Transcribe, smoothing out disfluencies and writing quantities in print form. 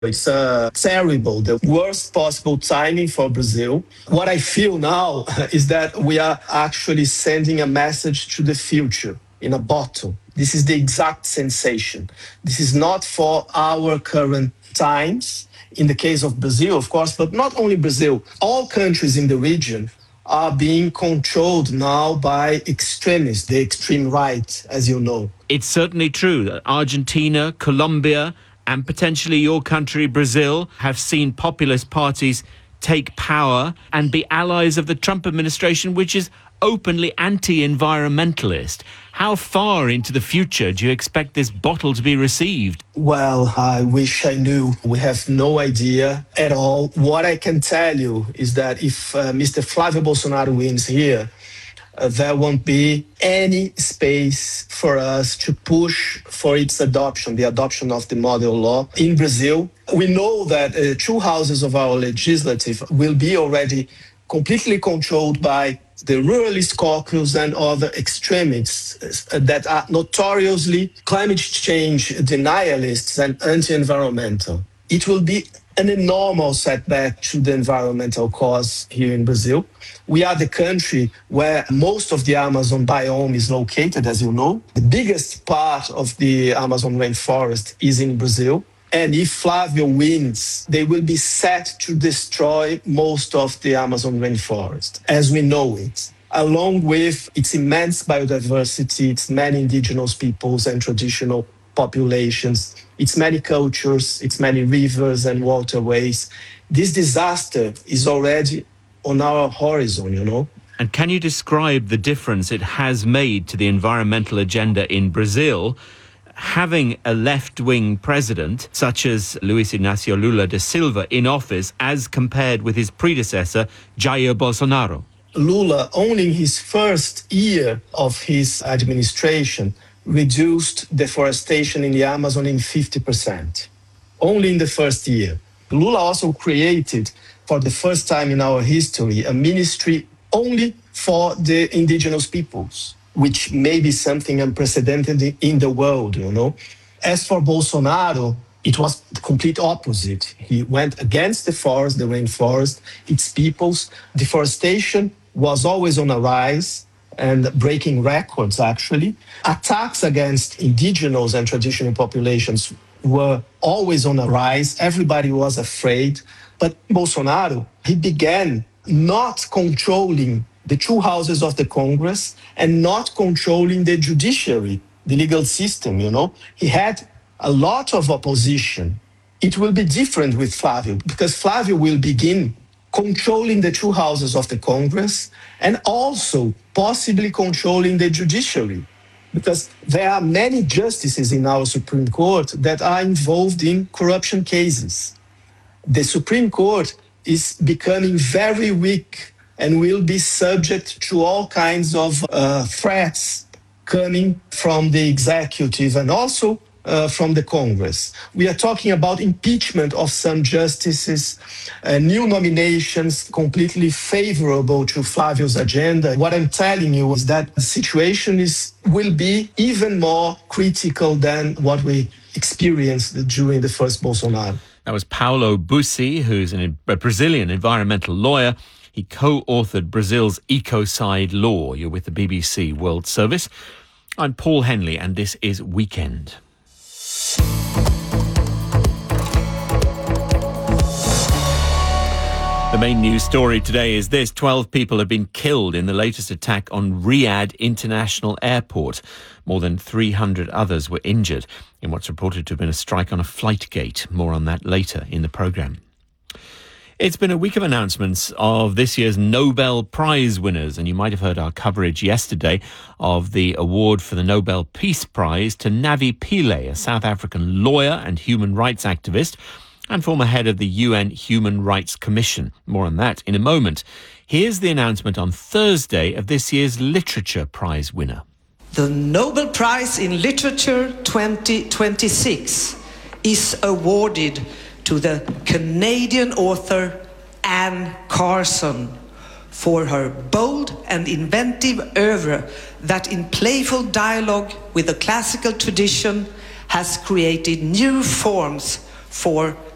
It's terrible, the worst possible timing for Brazil. What I feel now is that we are actually sending a message to the future in a bottle. This is the exact sensation. This is not for our current times, in the case of Brazil, of course, but not only Brazil. All countries in the region are being controlled now by extremists, the extreme right, as you know. It's certainly true that Argentina, Colombia, and potentially your country, Brazil, have seen populist parties take power and be allies of the Trump administration, which is openly anti-environmentalist. How far into the future do you expect this bottle to be received? Well, I wish I knew. We have no idea at all. What I can tell you is that if Mr. Flávio Bolsonaro wins here, there won't be any space for us to push for its adoption, the adoption of the model law in Brazil. We know that two houses of our legislative will be already completely controlled by the ruralist caucus and other extremists that are notoriously climate change denialists and anti-environmental. It will be an enormous setback to the environmental cause here in Brazil. We are the country where most of the Amazon biome is located, as you know. The biggest part of the Amazon rainforest is in Brazil. And if Flávio wins, they will be set to destroy most of the Amazon rainforest, as we know it, along with its immense biodiversity, its many indigenous peoples and traditional populations, its many cultures, its many rivers and waterways. This disaster is already on our horizon, you know. And can you describe the difference it has made to the environmental agenda in Brazil, having a left-wing president such as Luiz Inácio Lula da Silva in office as compared with his predecessor, Jair Bolsonaro? Lula, only in his first year of his administration, reduced deforestation in the Amazon in 50%. Only in the first year. Lula also created, for the first time in our history, a ministry only for the indigenous peoples, which may be something unprecedented in the world, you know. As for Bolsonaro, it was the complete opposite. He went against the forest, the rainforest, its peoples. Deforestation was always on a rise and breaking records, actually. Attacks against indigenous and traditional populations were always on a rise. Everybody was afraid. But Bolsonaro, he began not controlling the two houses of the Congress and not controlling the judiciary, the legal system, you know. He had a lot of opposition. It will be different with Flávio, because Flávio will begin controlling the two houses of the Congress and also possibly controlling the judiciary, because there are many justices in our Supreme Court that are involved in corruption cases. The Supreme Court is becoming very weak and will be subject to all kinds of threats coming from the executive and also from the Congress. We are talking about impeachment of some justices, new nominations completely favorable to Flávio's agenda. What I'm telling you is that the situation will be even more critical than what we experienced during the first Bolsonaro. That was Paulo Bussi, who's a Brazilian environmental lawyer. He co-authored Brazil's Ecocide Law. You're with the BBC World Service. I'm Paul Henley, and this is Weekend. The main news story today is this. 12 people have been killed in the latest attack on Riyadh International Airport. More than 300 others were injured in what's reported to have been a strike on a flight gate. More on that later in the programme. It's been a week of announcements of this year's Nobel Prize winners, and you might have heard our coverage yesterday of the award for the Nobel Peace Prize to Navi Pillay, a South African lawyer and human rights activist, and former head of the UN Human Rights Commission. More on that in a moment. Here's the announcement on Thursday of this year's Literature Prize winner. The Nobel Prize in Literature 2026 is awarded to the Canadian author Anne Carson for her bold and inventive oeuvre that in playful dialogue with the classical tradition has created new forms for